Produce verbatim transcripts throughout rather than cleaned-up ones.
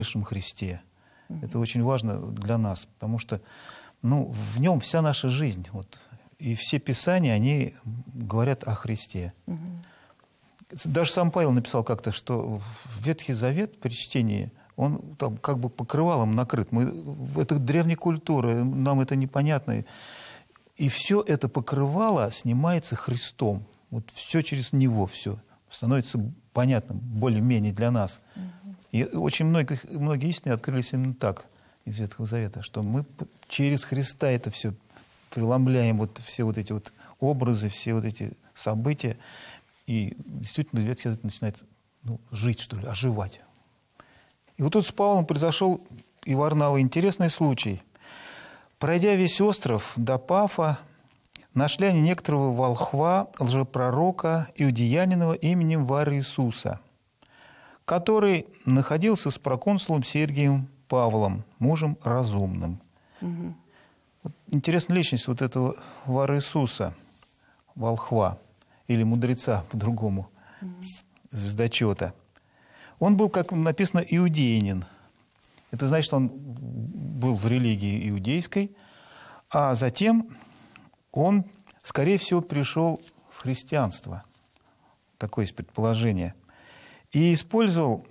Христе. Это очень важно для нас, потому что ну, в нем вся наша жизнь. Вот, и все Писания, они говорят о Христе. Угу. Даже сам Павел написал как-то, что Ветхий Завет при чтении, он там как бы покрывалом накрыт. Мы, это древняя культура, нам это непонятно. И все это покрывало снимается Христом. Вот все через Него, все становится понятным, более-менее для нас. Угу. И очень многие, многие истины открылись именно так из Ветхого Завета, что мы через Христа это все преломляем, вот все вот эти вот образы, все вот эти события, и действительно Ветхий Завет начинает ну, жить, что ли, оживать. И вот тут с Павлом произошел и Варнавой интересный случай. Пройдя весь остров до Пафа, нашли они некоторого волхва, лжепророка, иудеянина именем Вар-Иисуса, который находился с проконсулом Сергием Павлом, мужем разумным. Угу. Вот интересная личность вот этого Вар-Иисуса, волхва, или мудреца по-другому, угу. звездочета. Он был, как написано, иудеянин. Это значит, что он был в религии иудейской, а затем он, скорее всего, пришел в христианство. Такое есть предположение. И использовал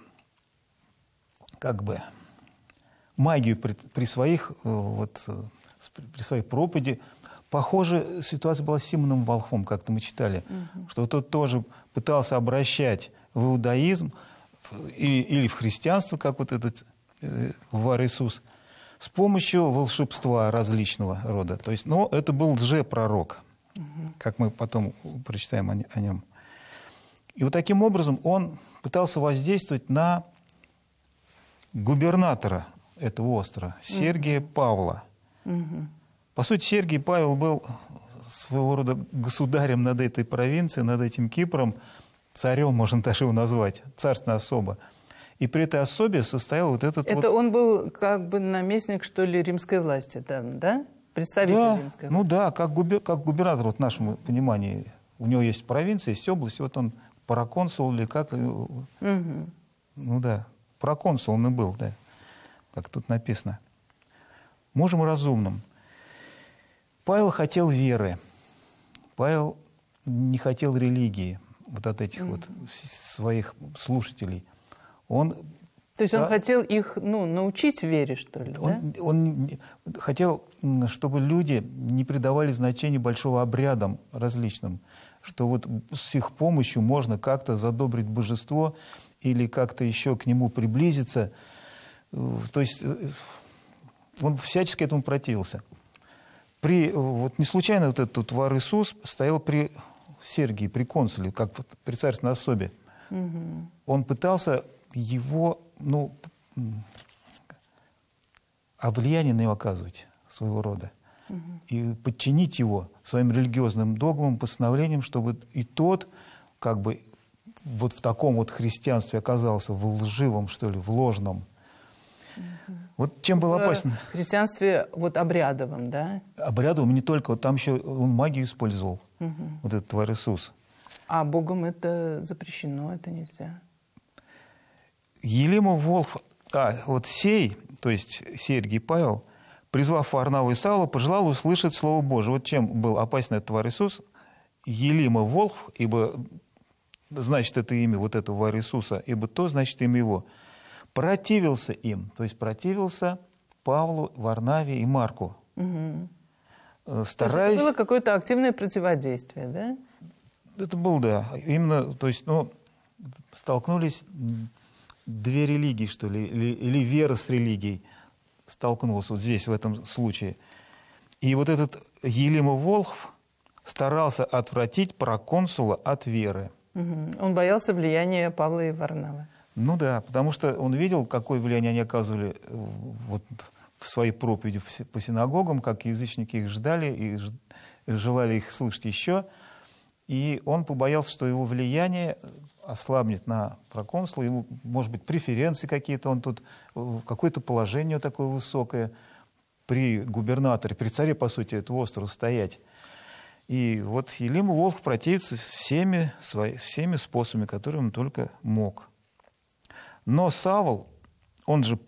как бы магию при, при, своих, вот, при своей проповеди. Похожая ситуация была с Симоном Волхвом, как-то мы читали, угу. что тот тоже пытался обращать в иудаизм или, или в христианство, как вот этот э, Вар-Иисус, с помощью волшебства различного рода. То есть, но это был лжепророк, угу. как мы потом прочитаем о, о нем. И вот таким образом он пытался воздействовать на губернатора этого острова, Сергия угу. Павла. Угу. По сути, Сергий Павел был своего рода государем над этой провинцией, над этим Кипром, царем, можно даже его назвать, царственная особа. И при этой особе состоял вот этот Это вот... он был как бы наместник, что ли, римской власти, там, да? Представитель да, римской власти. Ну да, как, губер... как губернатор, вот в нашем понимании. У него есть провинция, есть область, вот он проконсул или как... Угу. Ну да, проконсул он и был, да, как тут написано. Мужем разумным. Павел хотел веры. Павел не хотел религии, вот от этих mm-hmm. вот своих слушателей. Он, То есть да, он хотел их ну, научить вере, что ли? Он, да? он хотел, чтобы люди не придавали значения большого обрядам различным, что вот с их помощью можно как-то задобрить божество или как-то еще к нему приблизиться. То есть он всячески этому противился. При, вот не случайно вот этот Вар-Иисус стоял при Сергии, при консуле, как при царственной особе. Угу. Он пытался его, ну, а влияние на него оказывать своего рода. Угу. И подчинить его своим религиозным догмам, постановлениям, чтобы и тот, как бы, вот в таком вот христианстве оказался, в лживом, что ли, в ложном. Угу. Вот чем был опасен? В христианстве вот обрядовом, да? Обрядовым не только, вот там еще он магию использовал, угу. вот этот Вар-Иисус. А Богом это запрещено, это нельзя. Елима Волхв, а вот сей, то есть Сергий Павел, призвав Варнаву и Савла, пожелал услышать Слово Божие. Вот чем был опасен этот Вар-Иисус? Елима Волхв, ибо значит это имя вот этого Вар-Иисуса, ибо то значит имя его. Противился им, то есть противился Павлу, Варнаве и Марку. Угу. Стараясь... То есть это было какое-то активное противодействие, да? Это было, да. Именно, то есть, ну, столкнулись две религии, что ли, или, или вера с религией столкнулась вот здесь, в этом случае. И вот этот Елима Волхв старался отвратить проконсула от веры. Угу. Он боялся влияния Павла и Варнавы. Ну да, потому что он видел, какое влияние они оказывали вот в своей проповеди по синагогам, как язычники их ждали и желали их слышать еще. И он побоялся, что его влияние ослабнет на проконсула, ему, может быть, преференции какие-то, он тут, какое-то положение такое высокое при губернаторе, при царе, по сути, этого острова стоять. И вот Елима Волхв противится всеми, свои, всеми способами, которыми он только мог. Но Савл, он же